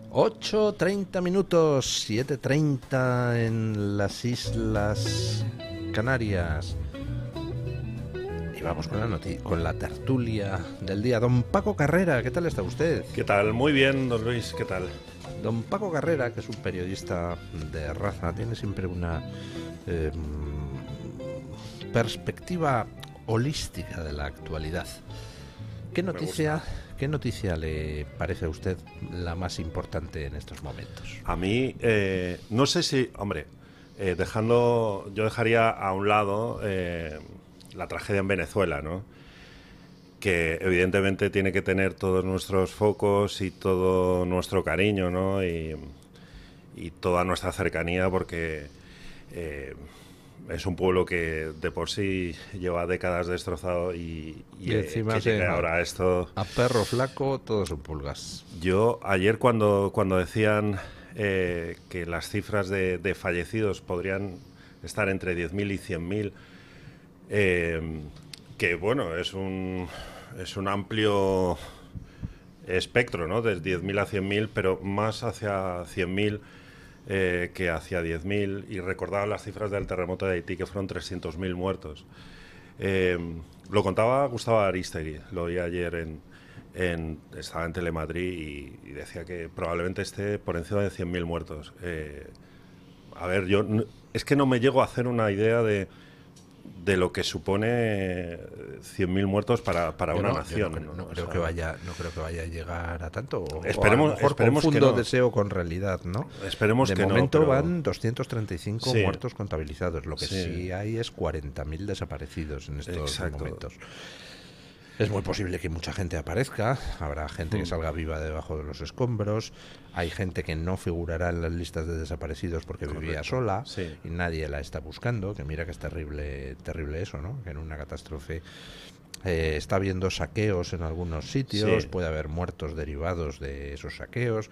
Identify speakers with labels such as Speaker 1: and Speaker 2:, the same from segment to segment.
Speaker 1: 8:30 minutos, 7:30 en las Islas Canarias. Y vamos con la tertulia del día. Don Paco Carrera, ¿qué tal está usted?
Speaker 2: ¿Qué tal? Muy bien, don Luis, ¿qué tal?
Speaker 1: Don Paco Carrera, que es un periodista de raza, tiene siempre una perspectiva holística de la actualidad. ¿Qué noticia le parece a usted la más importante en estos momentos?
Speaker 2: A mí, no sé si, hombre, yo dejaría a un lado la tragedia en Venezuela, ¿no? Que evidentemente tiene que tener todos nuestros focos y todo nuestro cariño, ¿no? Y toda nuestra cercanía, porque es un pueblo que de por sí lleva décadas destrozado y
Speaker 1: encima
Speaker 2: que ahora esto...
Speaker 1: A perro flaco todos son pulgas.
Speaker 2: Yo ayer cuando decían que las cifras de fallecidos podrían estar entre 10.000 y 100.000, que bueno, es un amplio espectro, ¿no? De 10.000 a 100.000, pero más hacia 100.000 que hacia 10.000, y recordaba las cifras del terremoto de Haití, que fueron 300.000 muertos. Lo contaba Gustavo Aristegui, lo oí ayer estaba en Telemadrid y decía que probablemente esté por encima de 100.000 muertos. A ver, es que no me llego a hacer una idea de lo que supone 100.000 muertos para una nación.
Speaker 1: No creo que vaya a llegar a tanto.
Speaker 2: Esperemos,
Speaker 1: o a lo mejor
Speaker 2: esperemos
Speaker 1: confundo
Speaker 2: que no.
Speaker 1: deseo con realidad, ¿no?
Speaker 2: Esperemos que no.
Speaker 1: De momento
Speaker 2: pero...
Speaker 1: van 235
Speaker 2: sí.
Speaker 1: muertos contabilizados. Lo que sí hay es 40.000 desaparecidos en estos momentos. Es muy posible que mucha gente aparezca, habrá gente que salga viva debajo de los escombros, hay gente que no figurará en las listas de desaparecidos porque vivía sola y nadie la está buscando, que mira que es terrible eso, ¿no? Que en una catástrofe está habiendo saqueos en algunos sitios, puede haber muertos derivados de esos saqueos.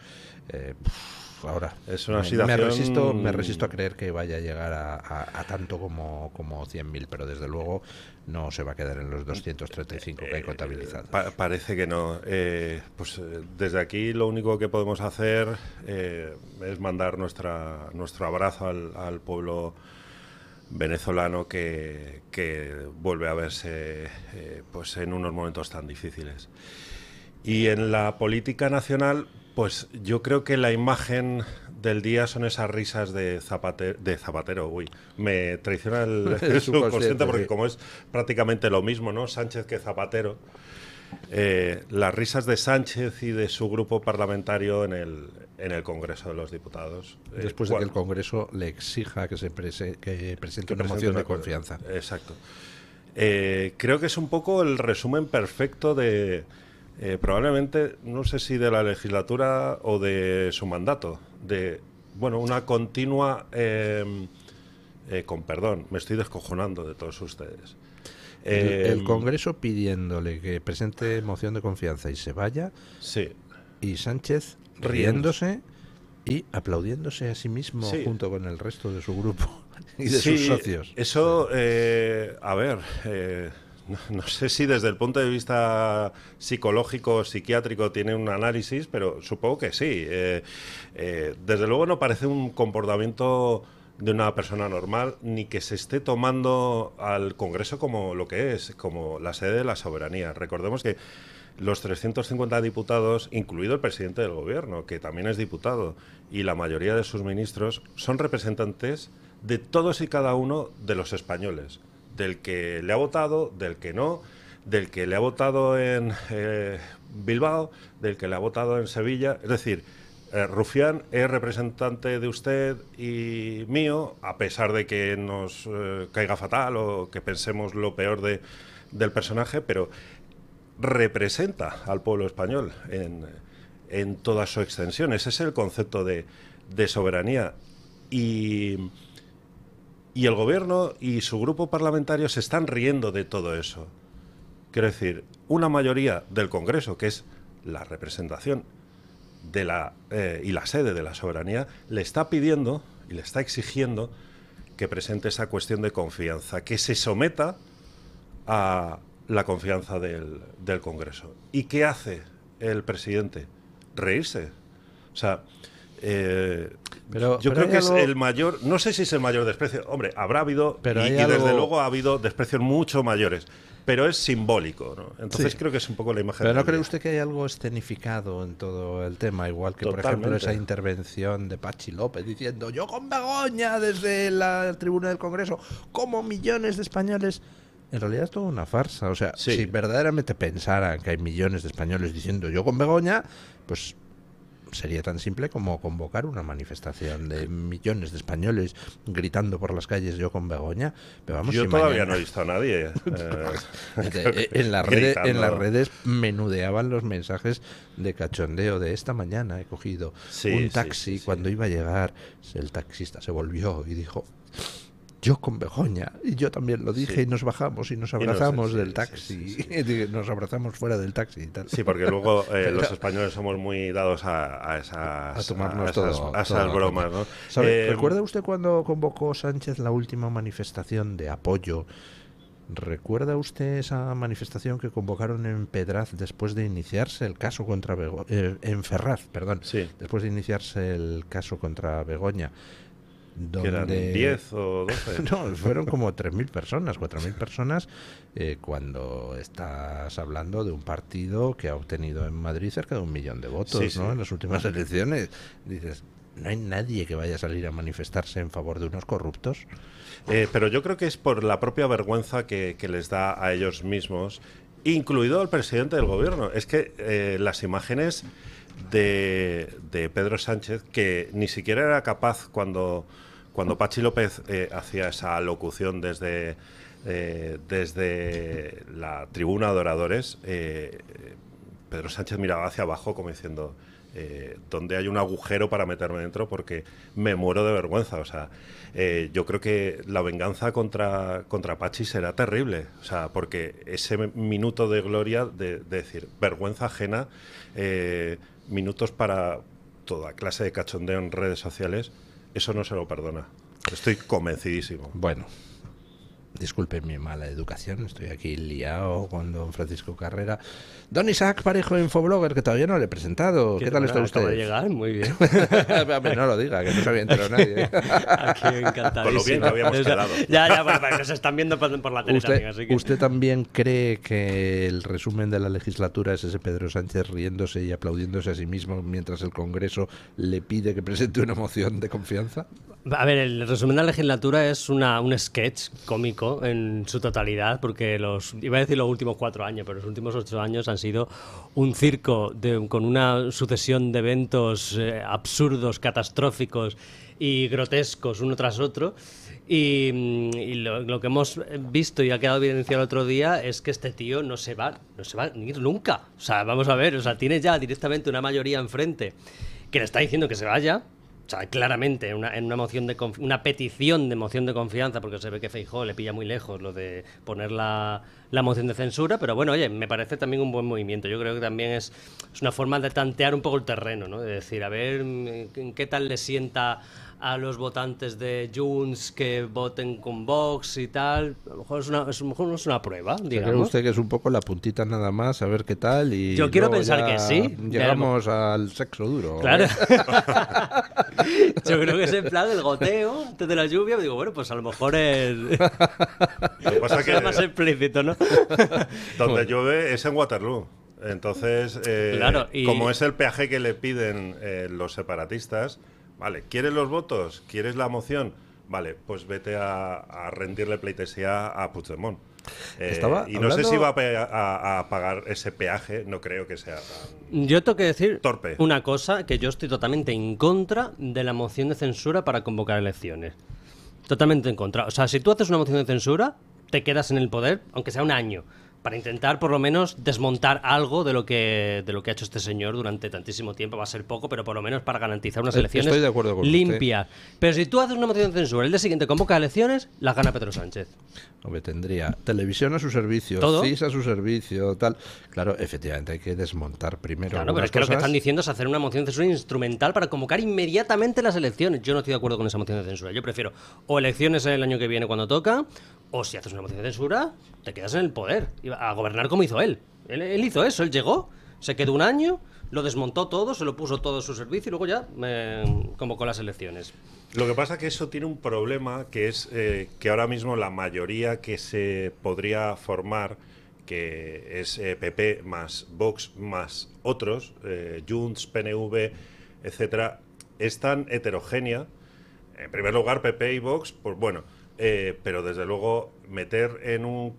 Speaker 1: Ahora
Speaker 2: es una situación...
Speaker 1: me resisto a creer que vaya a llegar a tanto como 100.000, pero desde luego no se va a quedar en los 235 que hay contabilizados.
Speaker 2: Parece que no. Desde aquí lo único que podemos hacer es mandar nuestro abrazo al pueblo venezolano que vuelve a verse en unos momentos tan difíciles. Y en la política nacional, pues yo creo que la imagen del día son esas risas de Zapatero. Uy, me traiciona el subconsciente porque como es prácticamente lo mismo, ¿no? Sánchez que Zapatero. Las risas de Sánchez y de su grupo parlamentario en el Congreso de los Diputados.
Speaker 1: Después de que el Congreso le exija que presente una moción de confianza.
Speaker 2: Exacto. Creo que es un poco el resumen perfecto de... probablemente, no sé si de la legislatura o de su mandato, de una continua, con perdón, me estoy descojonando de todos ustedes.
Speaker 1: El Congreso pidiéndole que presente moción de confianza y se vaya, y Sánchez riéndose y aplaudiéndose a sí mismo junto con el resto de su grupo y de sus socios.
Speaker 2: Eso, a ver... No sé si desde el punto de vista psicológico o psiquiátrico tiene un análisis, pero supongo que sí. Desde luego no parece un comportamiento de una persona normal, ni que se esté tomando al Congreso como lo que es, como la sede de la soberanía. Recordemos que los 350 diputados, incluido el presidente del gobierno, que también es diputado, y la mayoría de sus ministros, son representantes de todos y cada uno de los españoles. Del que le ha votado, del que no, del que le ha votado en Bilbao, del que le ha votado en Sevilla. Es decir, Rufián es representante de usted y mío, a pesar de que nos caiga fatal o que pensemos lo peor del personaje, pero representa al pueblo español en toda su extensión. Ese es el concepto de soberanía. Y el gobierno y su grupo parlamentario se están riendo de todo eso. Quiero decir, una mayoría del Congreso, que es la representación y la sede de la soberanía, le está pidiendo y le está exigiendo que presente esa cuestión de confianza, que se someta a la confianza del Congreso. ¿Y qué hace el presidente? Reírse. O sea, yo creo que es el mayor, no sé si es el mayor desprecio, hombre, habrá habido, y desde luego ha habido desprecios mucho mayores, pero es simbólico, ¿no? Entonces creo que es un poco la imagen.
Speaker 1: Pero ¿no cree usted que hay algo escenificado en todo el tema? Igual que, por ejemplo, esa intervención de Patxi López diciendo yo con Begoña desde la tribuna del Congreso, como millones de españoles. En realidad es toda una farsa. O sea, si verdaderamente pensaran que hay millones de españoles diciendo yo con Begoña, pues sería tan simple como convocar una manifestación de millones de españoles gritando por las calles yo con Begoña. Pero vamos,
Speaker 2: yo todavía no he visto a nadie
Speaker 1: en las redes menudeaban los mensajes de cachondeo de esta mañana he cogido un taxi, cuando iba a llegar el taxista se volvió y dijo yo con Begoña, y yo también lo dije, y nos bajamos y nos abrazamos del taxi, nos abrazamos fuera del taxi y tal.
Speaker 2: Sí, porque luego los españoles somos muy dados a esas bromas, ¿no?
Speaker 1: ¿Recuerda usted cuando convocó Sánchez la última manifestación de apoyo? ¿Recuerda usted esa manifestación que convocaron en Pedraz después de iniciarse el caso contra Begoña? En Ferraz, perdón.
Speaker 2: Sí.
Speaker 1: Después de iniciarse el caso contra Begoña.
Speaker 2: ¿Que eran 10 o 12?
Speaker 1: No, fueron como 3.000 personas, 4.000 personas, cuando estás hablando de un partido que ha obtenido en Madrid cerca de 1 millón de votos, ¿no? En las últimas elecciones. Dices, no hay nadie que vaya a salir a manifestarse en favor de unos corruptos.
Speaker 2: Pero yo creo que es por la propia vergüenza que les da a ellos mismos, incluido al presidente del gobierno. Es que las imágenes de Pedro Sánchez, que ni siquiera era capaz cuando Patxi López hacía esa locución desde la tribuna de oradores, Pedro Sánchez miraba hacia abajo como diciendo donde hay un agujero para meterme dentro porque me muero de vergüenza. O sea, yo creo que la venganza contra Patxi será terrible. O sea, porque ese minuto de gloria de decir vergüenza ajena, minutos para toda clase de cachondeo en redes sociales, eso no se lo perdona. Estoy convencidísimo.
Speaker 1: Bueno, disculpen mi mala educación, estoy aquí liado con don Francisco Carrera. Don Isaac Parejo, Infoblogger, que todavía no le he presentado. ¿Qué tal está usted?
Speaker 3: Acaba de llegar, muy bien.
Speaker 1: No lo diga, que no se había enterado nadie.
Speaker 3: Aquí encantadísimo.
Speaker 2: Con lo bien que habíamos quedado.
Speaker 3: Ya, bueno, nos están viendo por la tele también, así que...
Speaker 1: ¿Usted también cree que el resumen de la legislatura es ese Pedro Sánchez riéndose y aplaudiéndose a sí mismo mientras el Congreso le pide que presente una moción de confianza?
Speaker 3: A ver, el resumen de la legislatura es un sketch cómico en su totalidad, porque iba a decir los últimos 4 años, pero los últimos 8 años han sido un circo con una sucesión de eventos absurdos, catastróficos y grotescos uno tras otro. Y lo que hemos visto y ha quedado evidenciado el otro día es que este tío no se va a ir nunca. O sea, vamos a ver, tiene ya directamente una mayoría enfrente que le está diciendo que se vaya. O sea, claramente, en una petición de moción de confianza, porque se ve que Feijóo le pilla muy lejos lo de poner la moción de censura, pero bueno, oye, me parece también un buen movimiento. Yo creo que también es una forma de tantear un poco el terreno, ¿no? De decir, a ver, ¿qué tal le sienta a los votantes de Junts que voten con Vox y tal? A lo mejor es una prueba, digamos.
Speaker 1: ¿Cree usted que es un poco la puntita nada más, a ver qué tal? Y
Speaker 3: yo quiero pensar que sí.
Speaker 1: Llegamos al sexo duro.
Speaker 3: Claro. Yo creo que es en plan el goteo antes de la lluvia. Digo, bueno, pues a lo mejor es...
Speaker 2: Lo que pasa es que
Speaker 3: más explícito, ¿no?
Speaker 2: Donde llueve es en Waterloo. Entonces,
Speaker 3: claro,
Speaker 2: como es el peaje que le piden los separatistas, vale, ¿quieres los votos? ¿Quieres la moción? Vale, pues vete a rendirle pleitesía a Puigdemont. Y no sé si va a pagar ese peaje, no creo que sea tan
Speaker 3: yo tengo que decir
Speaker 2: torpe.
Speaker 3: Una cosa, que yo estoy totalmente en contra de la moción de censura para convocar elecciones. Totalmente en contra. O sea, si tú haces una moción de censura, te quedas en el poder, aunque sea un año, para intentar por lo menos desmontar algo de lo que ha hecho este señor durante tantísimo tiempo. Va a ser poco, pero por lo menos para garantizar unas elecciones
Speaker 1: Estoy de acuerdo con
Speaker 3: limpias.
Speaker 1: usted.
Speaker 3: Pero si tú haces una moción de censura, el día siguiente convoca elecciones, las gana Pedro Sánchez.
Speaker 1: Hombre, tendría televisión a su servicio,
Speaker 3: ¿todo?
Speaker 1: CIS a su servicio, tal. Claro, efectivamente hay que desmontar primero.
Speaker 3: Claro, pero es que lo que están diciendo es hacer una moción de censura instrumental para convocar inmediatamente las elecciones. Yo no estoy de acuerdo con esa moción de censura. Yo prefiero o elecciones el año que viene cuando toca, o si haces una moción de censura, te quedas en el poder a gobernar como hizo él. Él hizo eso, él llegó, se quedó un año, lo desmontó todo, se lo puso todo a su servicio y luego ya convocó las elecciones.
Speaker 2: Lo que pasa es que eso tiene un problema, que es que ahora mismo la mayoría que se podría formar, que es PP más Vox más otros, Junts, PNV, etcétera, es tan heterogénea. En primer lugar, PP y Vox, pues bueno, pero desde luego meter en un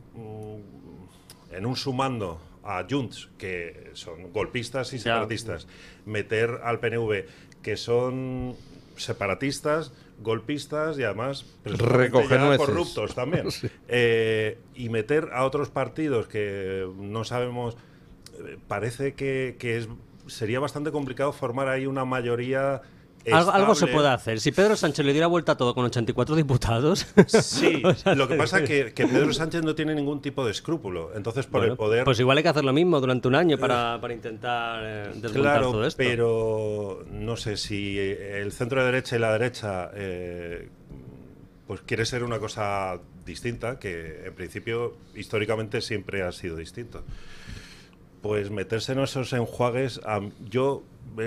Speaker 2: sumando a Junts, que son golpistas y separatistas, meter al PNV, que son separatistas, golpistas y además corruptos también, sí. Y meter a otros partidos que no sabemos, parece que sería bastante complicado formar ahí una mayoría.
Speaker 3: Algo se puede hacer. Si Pedro Sánchez le diera vuelta a todo con 84 diputados...
Speaker 2: Sí, o sea, lo que pasa es que Pedro Sánchez no tiene ningún tipo de escrúpulo. Entonces, por el poder...
Speaker 3: Pues igual hay que hacer lo mismo durante un año para intentar desmontar todo esto.
Speaker 2: Pero no sé si el centro de derecha y la derecha pues quiere ser una cosa distinta, que en principio históricamente siempre ha sido distinto. Pues meterse en esos enjuagues, yo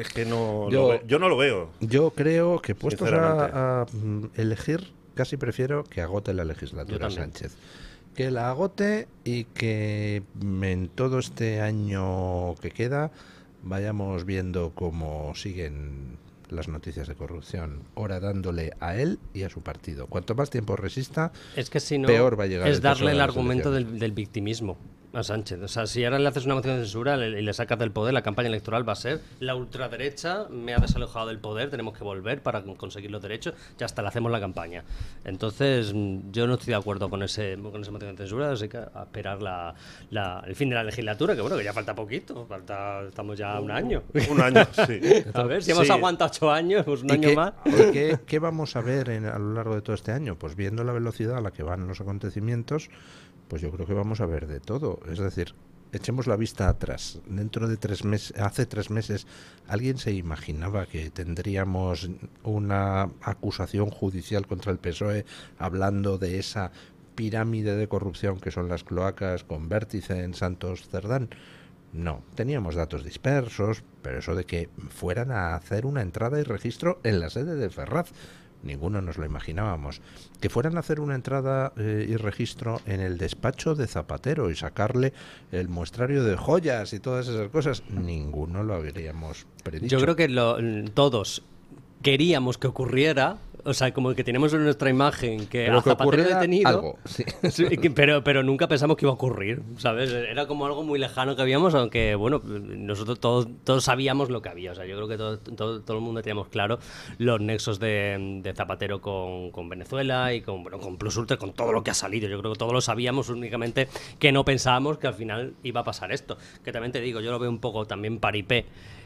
Speaker 2: no lo veo.
Speaker 1: Yo creo que puestos a elegir, casi prefiero que agote la legislatura Sánchez. Que la agote y que en todo este año que queda vayamos viendo cómo siguen las noticias de corrupción, ahora dándole a él y a su partido. Cuanto más tiempo resista,
Speaker 3: es que si no,
Speaker 1: peor va a llegar.
Speaker 3: Es darle el argumento del victimismo a Sánchez. O sea, si ahora le haces una moción de censura y le sacas del poder, la campaña electoral va a ser: la ultraderecha me ha desalojado del poder, tenemos que volver para conseguir los derechos, ya hasta le hacemos la campaña. Entonces, yo no estoy de acuerdo con esa moción de censura, así que a esperar el fin de la legislatura, que bueno, que ya falta poquito, estamos ya a un año.
Speaker 2: Un año, sí.
Speaker 3: A ver, si hemos aguantado 8 años, pues un año más.
Speaker 1: ¿Qué vamos a ver a lo largo de todo este año? Pues viendo la velocidad a la que van los acontecimientos, pues yo creo que vamos a ver de todo. Es decir, echemos la vista atrás. Dentro de 3 meses, hace 3 meses, ¿alguien se imaginaba que tendríamos una acusación judicial contra el PSOE hablando de esa pirámide de corrupción que son las cloacas con vértice en Santos Cerdán? No, teníamos datos dispersos, pero eso de que fueran a hacer una entrada y registro en la sede de Ferraz, ninguno nos lo imaginábamos. Que fueran a hacer una entrada y registro en el despacho de Zapatero y sacarle el muestrario de joyas y todas esas cosas, ninguno lo habríamos predicho.
Speaker 3: Yo creo que todos queríamos que ocurriera. O sea, como que tenemos en nuestra imagen que a Zapatero detenido,
Speaker 1: algo, sí.
Speaker 3: pero nunca pensamos que iba a ocurrir, ¿sabes? Era como algo muy lejano que habíamos, aunque, bueno, nosotros todos sabíamos lo que había. O sea, yo creo que todo el mundo teníamos claro los nexos de Zapatero con Venezuela y con Plus Ultra, con todo lo que ha salido. Yo creo que todos lo sabíamos, únicamente que no pensábamos que al final iba a pasar esto. Que también te digo, yo lo veo un poco también paripé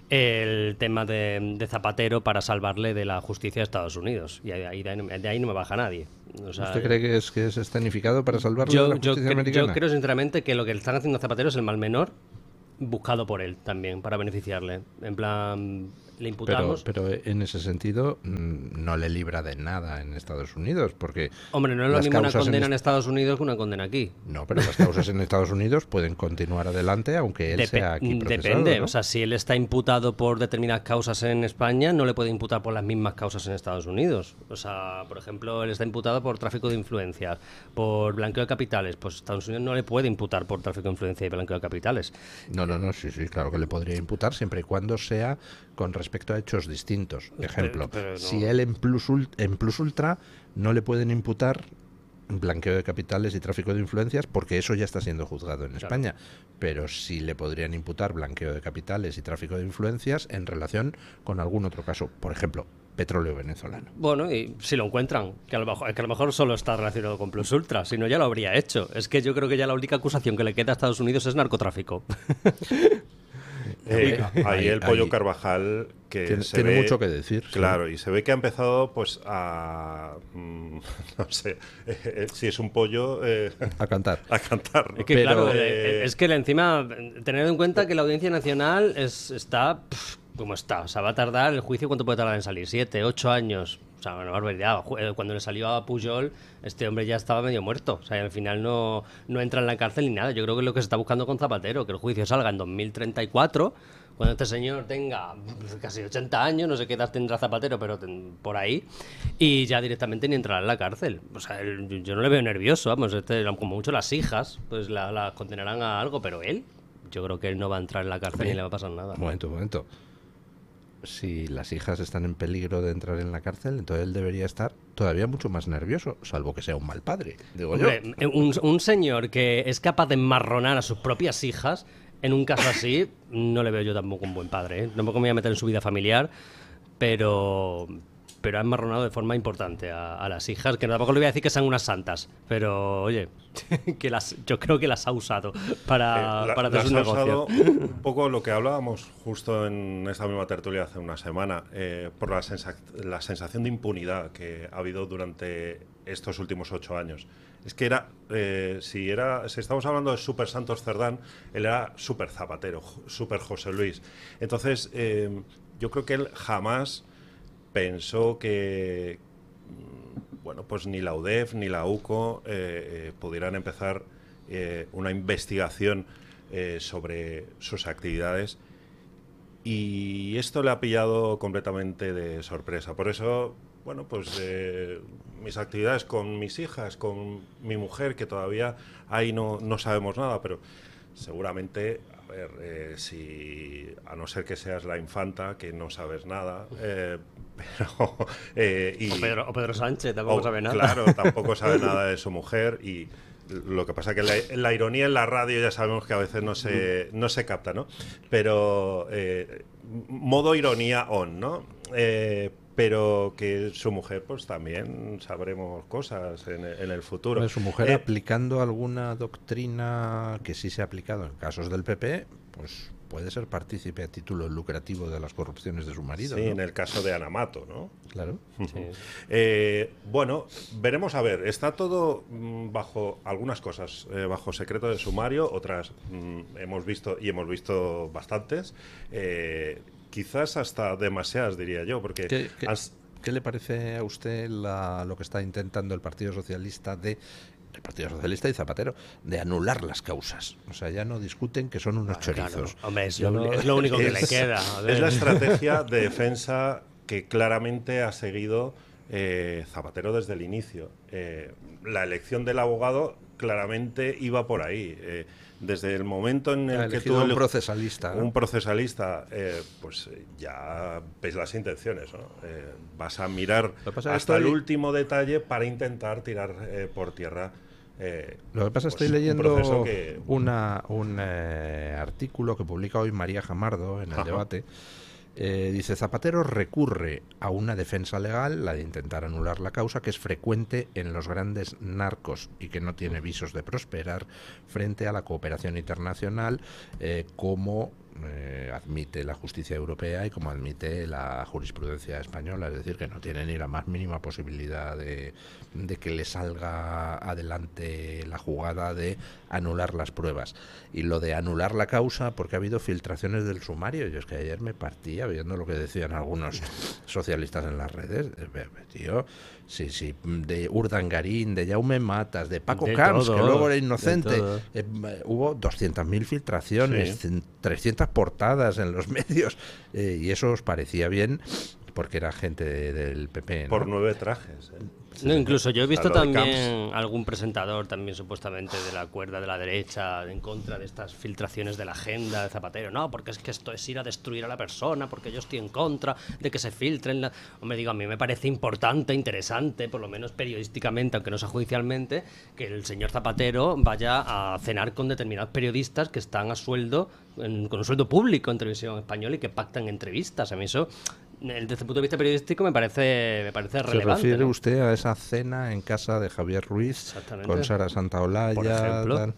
Speaker 3: el tema de Zapatero para salvarle de la justicia de Estados Unidos, y de ahí no me baja nadie. O sea,
Speaker 1: ¿usted cree que es escenificado para salvarle de la justicia americana?
Speaker 3: Yo creo sinceramente que lo que le están haciendo a Zapatero es el mal menor buscado por él también, para beneficiarle. En plan, le imputamos...
Speaker 1: Pero en ese sentido no le libra de nada en Estados Unidos, porque...
Speaker 3: Hombre, no es lo mismo una condena en Estados Unidos que una condena aquí.
Speaker 1: No, pero las causas en Estados Unidos pueden continuar adelante aunque él sea aquí procesado.
Speaker 3: Depende,
Speaker 1: ¿no?
Speaker 3: O sea, si él está imputado por determinadas causas en España, no le puede imputar por las mismas causas en Estados Unidos. O sea, por ejemplo, él está imputado por tráfico de influencias, por blanqueo de capitales. Pues Estados Unidos no le puede imputar por tráfico de influencia y blanqueo de capitales.
Speaker 1: No, sí, claro que le podría imputar siempre y cuando sea con respecto a hechos distintos. Ejemplo,
Speaker 3: pero no.
Speaker 1: Si él en Plus Ultra no le pueden imputar blanqueo de capitales y tráfico de influencias porque eso ya está siendo juzgado en España, pero sí le podrían imputar blanqueo de capitales y tráfico de influencias en relación con algún otro caso, por ejemplo, petróleo venezolano.
Speaker 3: Bueno, y si lo encuentran, que a lo mejor solo está relacionado con Plus Ultra, si no ya lo habría hecho. Es que yo creo que ya la única acusación que le queda a Estados Unidos es narcotráfico.
Speaker 2: Ahí el pollo Carvajal que
Speaker 1: tiene mucho que decir.
Speaker 2: Claro, sí. Y se ve que ha empezado pues a no sé si es un pollo
Speaker 1: a cantar.
Speaker 2: A cantar, ¿no?
Speaker 3: Es que claro, es que encima tener en cuenta que la Audiencia Nacional está como está, o sea, va a tardar el juicio, ¿cuánto puede tardar en salir? 7, 8 años. O sea, una barbaridad. Cuando le salió a Pujol, este hombre ya estaba medio muerto. O sea, al final no entra en la cárcel ni nada. Yo creo que es lo que se está buscando con Zapatero, que el juicio salga en 2034, cuando este señor tenga casi 80 años, no sé qué edad tendrá Zapatero, pero por ahí, y ya directamente ni entrará en la cárcel. O sea, yo no le veo nervioso, vamos, como mucho las hijas, pues la condenarán a algo, pero él, yo creo que él no va a entrar en la cárcel ni le va a pasar nada.
Speaker 1: Momento. Si las hijas están en peligro de entrar en la cárcel, entonces él debería estar todavía mucho más nervioso, salvo que sea un mal padre, digo. Hombre,
Speaker 3: yo. Un señor que es capaz de enmarronar a sus propias hijas, en un caso así, no le veo yo tampoco un buen padre, ¿eh? Tampoco me voy a meter en su vida familiar, pero ha enmarronado de forma importante a las hijas, que tampoco le voy a decir que sean unas santas, pero oye, yo creo que las ha usado para hacer su negocio.
Speaker 2: Un poco lo que hablábamos justo en esta misma tertulia hace una semana, por la sensación de impunidad que ha habido durante estos últimos 8 años. Es que si estamos hablando de Super Santos Cerdán, él era Super Zapatero, Super José Luis. Entonces, yo creo que él jamás pensó que, bueno, pues ni la UDEF ni la UCO pudieran empezar una investigación sobre sus actividades, y esto le ha pillado completamente de sorpresa. Por eso, bueno, pues mis actividades con mis hijas, con mi mujer, que todavía ahí no sabemos nada, pero seguramente, a ver, si a no ser que seas la infanta, que no sabes nada, pero
Speaker 3: o Pedro Sánchez tampoco sabe nada.
Speaker 2: Claro, tampoco sabe nada de su mujer, y lo que pasa que la ironía en la radio ya sabemos que a veces no se capta, ¿no? Pero modo ironía on, ¿no? Pero que su mujer, pues también sabremos cosas en el futuro.
Speaker 1: Pues su mujer aplicando alguna doctrina que sí se ha aplicado en casos del PP, pues puede ser partícipe a título lucrativo de las corrupciones de su marido.
Speaker 2: Sí,
Speaker 1: ¿no?
Speaker 2: En el caso de Ana Mato, ¿no?
Speaker 1: Claro.
Speaker 2: Sí. Bueno, veremos a ver. Está todo bajo algunas cosas, bajo secreto de sumario, otras hemos visto bastantes. Quizás hasta demasiadas, diría yo, porque...
Speaker 1: ¿Qué le parece a usted lo que está intentando el Partido Socialista y Zapatero de anular las causas? O sea, ya no discuten que son unos chorizos.
Speaker 3: Claro. Hombre, es lo único que le queda.
Speaker 2: Es la estrategia de defensa que claramente ha seguido Zapatero desde el inicio. La elección del abogado claramente iba por ahí. Desde el momento en el que tú...
Speaker 1: Un procesalista.
Speaker 2: Un procesalista, pues ya ves las intenciones, ¿no? Vas a mirar hasta el último detalle para intentar tirar por tierra.
Speaker 1: Lo que pasa es que estoy leyendo un artículo que publica hoy María Jamardo en el debate. Dice: Zapatero recurre a una defensa legal, la de intentar anular la causa, que es frecuente en los grandes narcos y que no tiene visos de prosperar frente a la cooperación internacional, como admite la justicia europea y como admite la jurisprudencia española. Es decir, que no tiene ni la más mínima posibilidad de que le salga adelante la jugada de anular las pruebas. Y lo de anular la causa, porque ha habido filtraciones del sumario. Yo es que ayer me partía viendo lo que decían algunos socialistas en las redes. Tío, sí, de Urdangarín, de Jaume Matas, de Paco Camps, que luego era inocente. Hubo 200.000 filtraciones, sí. 300 portadas en los medios, y eso os parecía bien porque era gente del PP, ¿no?
Speaker 2: Por 9 trajes, ¿eh?
Speaker 3: No, incluso yo he visto también algún presentador también supuestamente de la cuerda de la derecha en contra de estas filtraciones de la agenda de Zapatero. No, porque es que esto es ir a destruir a la persona, porque yo estoy en contra de que se filtren. Hombre, digo, a mí me parece importante, interesante, por lo menos periodísticamente, aunque no sea judicialmente, que el señor Zapatero vaya a cenar con determinados periodistas que están a sueldo, con un sueldo público en Televisión Española y que pactan entrevistas. A mí eso, desde el punto de vista periodístico, me parece relevante.
Speaker 1: ¿Se refiere usted a esa cena en casa de Javier Ruiz con Sara Santaolalla,
Speaker 3: por ejemplo?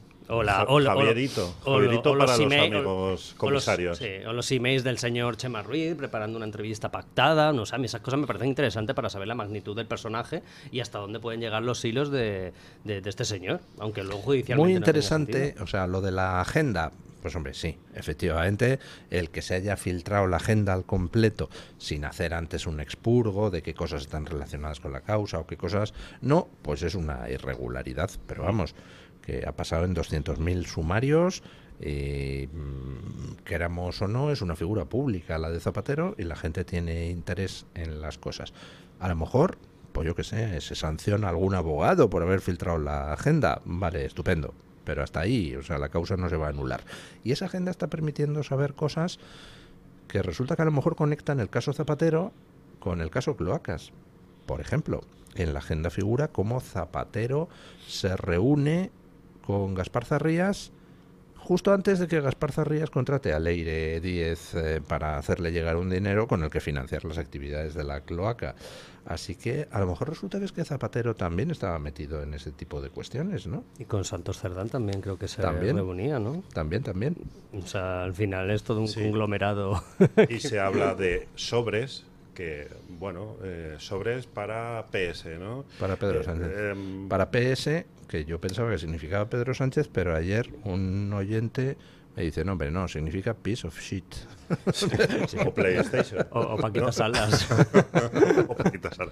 Speaker 2: Javierito para los amigos comisarios.
Speaker 3: O los emails del señor Chema Ruiz preparando una entrevista pactada. No sé, a mí esas cosas me parecen interesantes para saber la magnitud del personaje y hasta dónde pueden llegar los hilos de este señor, aunque luego judicialmente
Speaker 1: muy interesante, o sea, lo de la agenda. Pues hombre, sí, efectivamente, el que se haya filtrado la agenda al completo sin hacer antes un expurgo de qué cosas están relacionadas con la causa o qué cosas no, pues es una irregularidad. Pero vamos, que ha pasado en 200.000 sumarios Y queramos o no, es una figura pública la de Zapatero y la gente tiene interés en las cosas. A lo mejor, pues yo qué sé, se sanciona a algún abogado por haber filtrado la agenda. Vale, estupendo. Pero hasta ahí, o sea, la causa no se va a anular. Y esa agenda está permitiendo saber cosas que resulta que a lo mejor conectan el caso Zapatero con el caso Cloacas. Por ejemplo, en la agenda figura cómo Zapatero se reúne con Gaspar Zarrías justo antes de que Gaspar Zarrías contrate a Leire Díez para hacerle llegar un dinero con el que financiar las actividades de la cloaca. Así que a lo mejor resulta que es que Zapatero también estaba metido en ese tipo de cuestiones, ¿no?
Speaker 3: Y con Santos Cerdán también creo que se reunía, ¿no?
Speaker 1: También.
Speaker 3: O sea, al final es todo un conglomerado.
Speaker 2: Y se habla de sobres, que, bueno, sobres para PS, ¿no?
Speaker 1: Para Pedro Sánchez. Para PS, que yo pensaba que significaba Pedro Sánchez, pero ayer un oyente me dice, no, hombre, no, significa piece of shit.
Speaker 2: Sí, o PlayStation.
Speaker 3: O Paquita Salas.
Speaker 2: O Paquita Salas.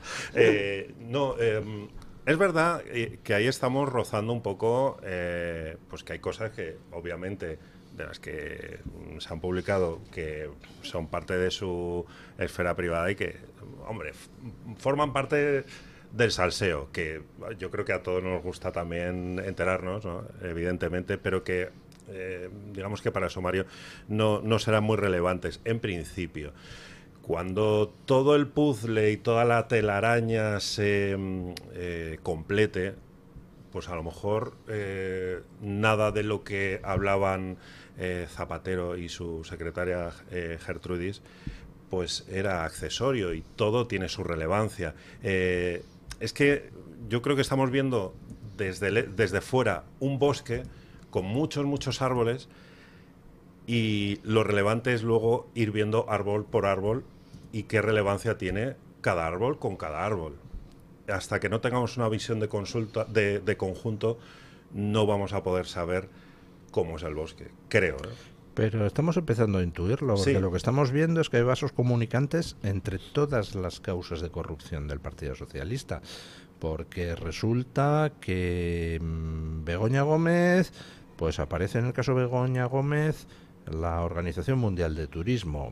Speaker 2: Es verdad que ahí estamos rozando un poco, pues que hay cosas que, obviamente, de las que se han publicado, que son parte de su esfera privada y que, hombre, forman parte del salseo, que yo creo que a todos nos gusta también enterarnos, ¿no? Evidentemente, pero que digamos que para el sumario no serán muy relevantes en principio. Cuando todo el puzzle y toda la telaraña se complete, pues a lo mejor nada de lo que hablaban Zapatero y su secretaria Gertrudis pues era accesorio, y todo tiene su relevancia. Es que yo creo que estamos viendo desde fuera un bosque con muchos árboles, y lo relevante es luego ir viendo árbol por árbol y qué relevancia tiene cada árbol con cada árbol. Hasta que no tengamos una visión de conjunto, no vamos a poder saber cómo es el bosque, creo, ¿eh?
Speaker 1: Pero estamos empezando a intuirlo, porque lo que estamos viendo es que hay vasos comunicantes entre todas las causas de corrupción del Partido Socialista. Porque resulta que Begoña Gómez, pues aparece en el caso Begoña Gómez la Organización Mundial de Turismo,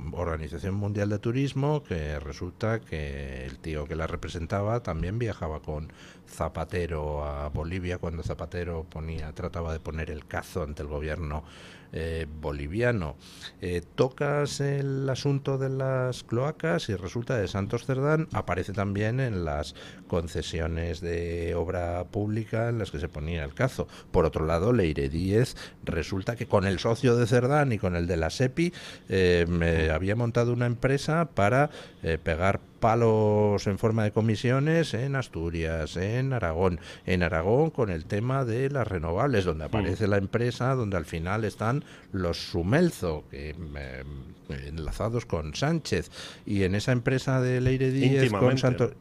Speaker 1: que resulta que el tío que la representaba también viajaba con Zapatero a Bolivia cuando Zapatero trataba de poner el cazo ante el gobierno boliviano. Tocas el asunto de las cloacas y resulta que Santos Cerdán aparece también en las concesiones de obra pública en las que se ponía el cazo. Por otro lado, Leire Díez resulta que con el socio de Cerdán y con el de la SEPI había montado una empresa para pegar palos en forma de comisiones en Asturias, en Aragón con el tema de las renovables, donde aparece la empresa, donde al final están los Sumelzo, que enlazados con Sánchez, y en esa empresa de Leire Díez con Santos,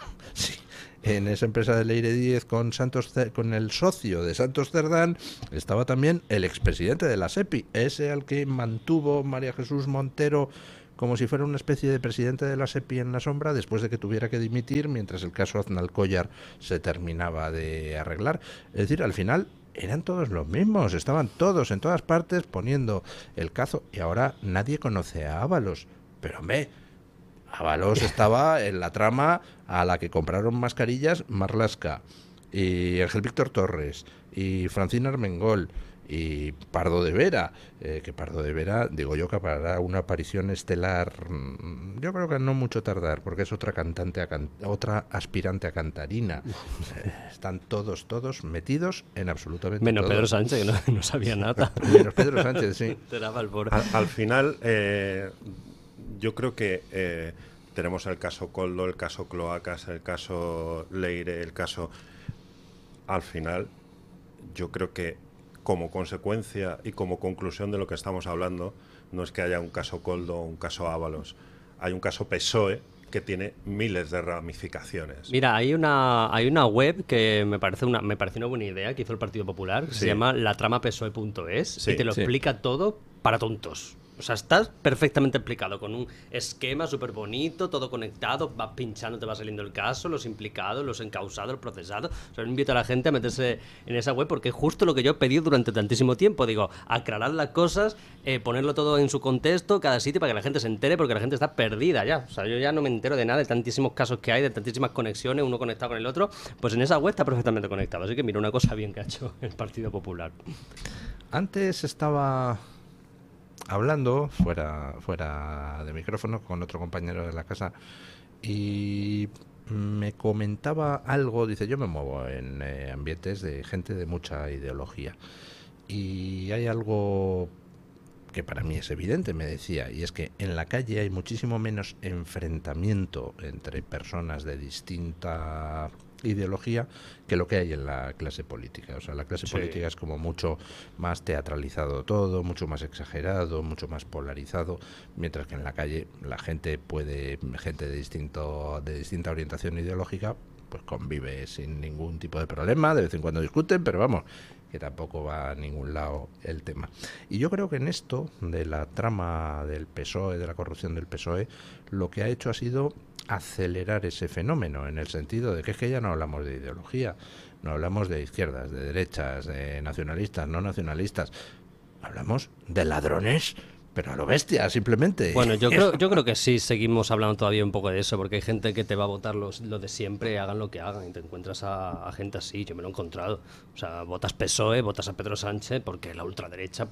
Speaker 1: en esa empresa de Leire Díez con el socio de Santos Cerdán estaba también el expresidente de la SEPI, ese al que mantuvo María Jesús Montero como si fuera una especie de presidente de la SEPI en la sombra después de que tuviera que dimitir mientras el caso Aznalcóllar se terminaba de arreglar. Es decir, al final eran todos los mismos, estaban todos en todas partes poniendo el cazo, y ahora nadie conoce a Ábalos. Pero hombre, Ábalos estaba en la trama a la que compraron mascarillas Marlaska y Ángel Víctor Torres y Francina Armengol y Pardo de Vera, que Pardo de Vera, digo yo, que para una aparición estelar, yo creo que no mucho tardar, porque es otra otra aspirante a cantarina. Están todos metidos en absolutamente
Speaker 3: menos
Speaker 1: todo.
Speaker 3: Pedro Sánchez, que no sabía nada.
Speaker 1: Menos Pedro Sánchez, sí.
Speaker 2: Al final, yo creo que tenemos el caso Koldo, el caso Cloacas, el caso Leire, el caso... Al final, yo creo que como consecuencia y como conclusión de lo que estamos hablando, no es que haya un caso Koldo o un caso Ábalos, hay un caso PSOE que tiene miles de ramificaciones.
Speaker 3: Mira, hay una web que me parece una buena idea que hizo el Partido Popular, que se llama latramaPSOE.es, y te lo explica todo para tontos. O sea, está perfectamente explicado, con un esquema súper bonito, todo conectado, vas pinchando, te va saliendo el caso, los implicados, los encausados, los procesados. O sea, invito a la gente a meterse en esa web porque es justo lo que yo he pedido durante tantísimo tiempo. Digo, aclarar las cosas, ponerlo todo en su contexto, cada sitio, para que la gente se entere, porque la gente está perdida ya. O sea, yo ya no me entero de nada, de tantísimos casos que hay, de tantísimas conexiones, uno conectado con el otro. Pues en esa web está perfectamente conectado. Así que mira, una cosa bien que ha hecho el Partido Popular.
Speaker 1: Antes estaba hablando fuera de micrófono con otro compañero de la casa y me comentaba algo. Dice, yo me muevo en ambientes de gente de mucha ideología y hay algo que para mí es evidente, me decía, y es que en la calle hay muchísimo menos enfrentamiento entre personas de distinta ideología que lo que hay en la clase política. O sea, la clase política es como mucho más teatralizado todo, mucho más exagerado, mucho más polarizado, mientras que en la calle la gente de distinta orientación ideológica, pues convive sin ningún tipo de problema, de vez en cuando discuten, pero vamos, que tampoco va a ningún lado el tema. Y yo creo que en esto de la trama del PSOE, de la corrupción del PSOE, lo que ha hecho ha sido acelerar ese fenómeno, en el sentido de que es que ya no hablamos de ideología, no hablamos de izquierdas, de derechas, de nacionalistas, no nacionalistas, hablamos de ladrones, pero a lo bestia, simplemente.
Speaker 3: Bueno, yo creo que sí, seguimos hablando todavía un poco de eso, porque hay gente que te va a votar lo de siempre, hagan lo que hagan, y te encuentras a gente así. Yo me lo he encontrado. O sea, votas PSOE, votas a Pedro Sánchez, porque la ultraderecha.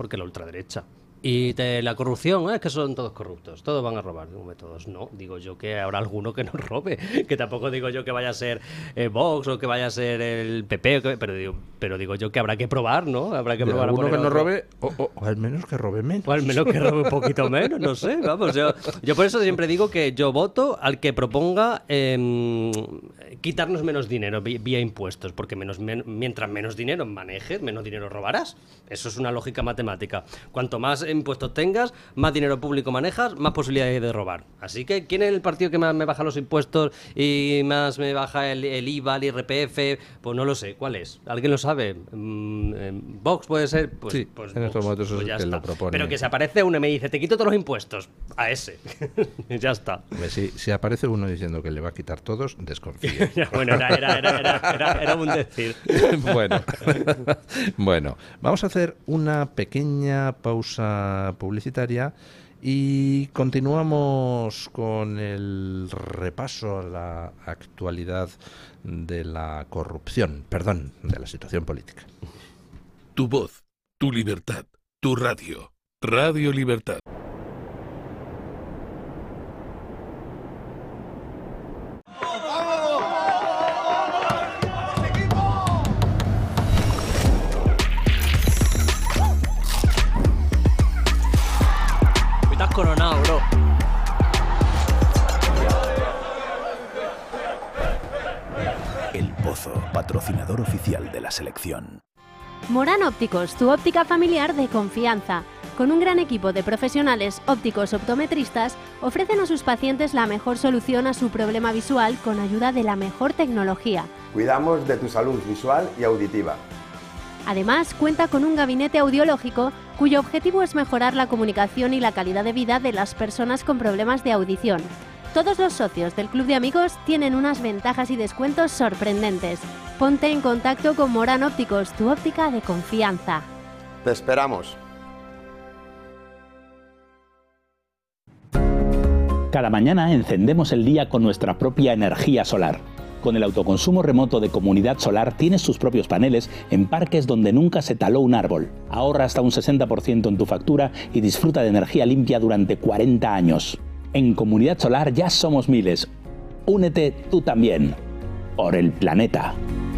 Speaker 3: Y de la corrupción, es que son todos corruptos, todos van a robar. Todos no, digo yo que habrá alguno que no robe, que tampoco digo yo que vaya a ser Vox o que vaya a ser el PP, pero digo yo que habrá que probar, ¿no? Habrá que probar.
Speaker 1: Alguno que no robe, o al menos que robe menos.
Speaker 3: O al menos que robe un poquito menos, no sé, vamos. Yo por eso siempre digo que yo voto al que proponga quitarnos menos dinero vía impuestos, porque mientras menos dinero manejes, menos dinero robarás. Eso es una lógica matemática. Cuanto más impuestos tengas, más dinero público manejas, más posibilidades de robar. Así que, ¿quién es el partido que más me baja los impuestos y más me baja el IVA, el IRPF? Pues no lo sé. ¿Cuál es? ¿Alguien lo sabe? ¿Vox puede ser? Pues,
Speaker 1: sí,
Speaker 3: pues
Speaker 1: en estos momentos es el que lo propone.
Speaker 3: Pero que se aparece uno y me dice, te quito todos los impuestos. A ese. Ya está.
Speaker 1: Si aparece uno diciendo que le va a quitar todos, desconfíe.
Speaker 3: Bueno, era un decir.
Speaker 1: Bueno, vamos a hacer una pequeña pausa publicitaria y continuamos con el repaso a la actualidad de la corrupción, de la situación política.
Speaker 4: Tu voz, tu libertad, tu radio. Radio Libertad.
Speaker 3: Coronado, bro.
Speaker 5: El Pozo, patrocinador oficial de la selección.
Speaker 6: Morán Ópticos, tu óptica familiar de confianza. Con un gran equipo de profesionales ópticos optometristas, ofrecen a sus pacientes la mejor solución a su problema visual con ayuda de la mejor tecnología.
Speaker 7: Cuidamos de tu salud visual y auditiva.
Speaker 6: Además, cuenta con un gabinete audiológico cuyo objetivo es mejorar la comunicación y la calidad de vida de las personas con problemas de audición. Todos los socios del Club de Amigos tienen unas ventajas y descuentos sorprendentes. Ponte en contacto con Morán Ópticos, tu óptica de confianza.
Speaker 7: Te esperamos.
Speaker 8: Cada mañana encendemos el día con nuestra propia energía solar. Con el autoconsumo remoto de Comunidad Solar tienes tus propios paneles en parques donde nunca se taló un árbol. Ahorra hasta un 60% en tu factura y disfruta de energía limpia durante 40 años. En Comunidad Solar ya somos miles. Únete tú también. Por el planeta.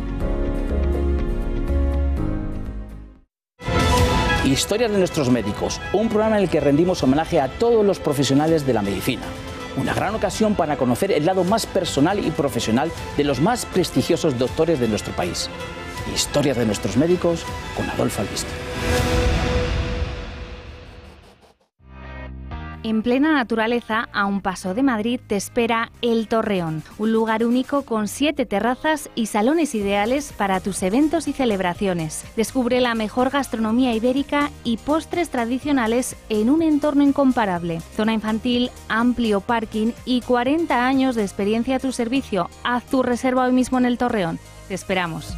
Speaker 9: Historias de nuestros médicos, un programa en el que rendimos homenaje a todos los profesionales de la medicina. Una gran ocasión para conocer el lado más personal y profesional de los más prestigiosos doctores de nuestro país. Historias de nuestros médicos con Adolfo Albiste.
Speaker 10: En plena naturaleza, a un paso de Madrid, te espera El Torreón, un lugar único con 7 terrazas y salones ideales para tus eventos y celebraciones. Descubre la mejor gastronomía ibérica y postres tradicionales en un entorno incomparable. Zona infantil, amplio parking y 40 años de experiencia a tu servicio. Haz tu reserva hoy mismo en El Torreón. Te esperamos.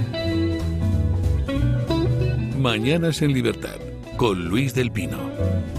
Speaker 4: Mañanas en Libertad, con Luis del Pino.